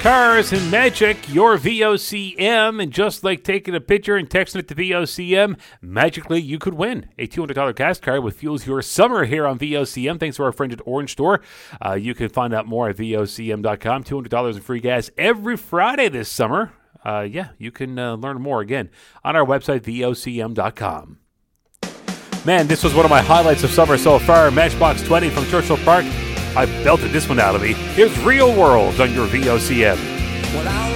Cars and Magic, your VOCM, and just like taking a picture and texting it to VOCM, magically you could win a $200 gas card with Fuels Your Summer here on VOCM. Thanks to our friend at Orange Store. You can find out more at VOCM.com. $200 in free gas every Friday this summer. You can learn more again on our website, VOCM.com. Man, this was one of my highlights of summer so far. Matchbox 20 from Churchill Park. I belted this one out of me. Here's Real World on your VOCM.